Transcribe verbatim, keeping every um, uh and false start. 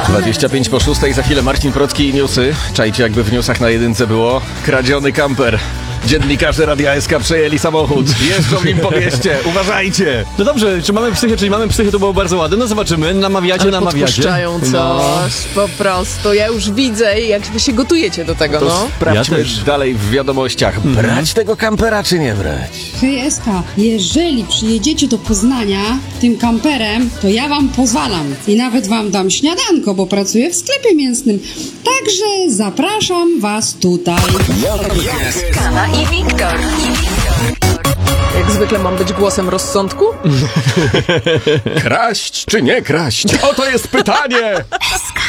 dwadzieścia pięć po szóstej, za chwilę Marcin Procki i newsy. Czajcie, jakby w newsach na jedynce było kradziony kamper. Dziennikarze Radia S K przejęli samochód. Jeżdżą nim po mieście. Uważajcie. No dobrze, czy mamy psychę, czyli mamy psychę, to było bardzo ładne. No zobaczymy, namawiacie, Ale namawiacie. podpuszczają coś, No. po prostu. Ja już widzę, jak wy się gotujecie do tego, To no. sprawdźmy Ja też. dalej w wiadomościach. Brać tego kampera czy nie brać? Hej Eska, jeżeli przyjedziecie do Poznania tym kamperem, to ja wam pozwalam i nawet wam dam śniadanko, bo pracuję w sklepie mięsnym. Także zapraszam was tutaj. Skala i Wiktor. Jak zwykle mam być głosem rozsądku? Kraść czy nie kraść? Oto jest pytanie!